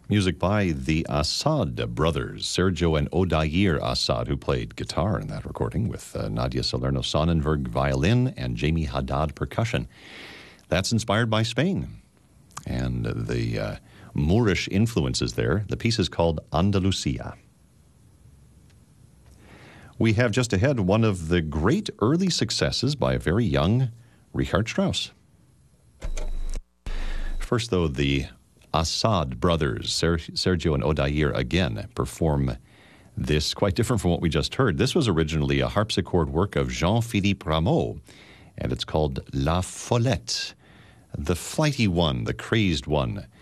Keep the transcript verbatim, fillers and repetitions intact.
Music by the Assad brothers, Sergio and Odair Assad, who played guitar in that recording, with uh, Nadia Salerno-Sonnenberg violin and Jamie Haddad percussion. That's inspired by Spain and the uh, Moorish influences there. The piece is called Andalusia. We have just ahead one of the great early successes by a very young Richard Strauss. First, though, the Assad brothers, Ser- Sergio and Odair, again perform this, quite different from what we just heard. This was originally a harpsichord work of Jean-Philippe Rameau, and it's called La Follette, the flighty one, the crazed one.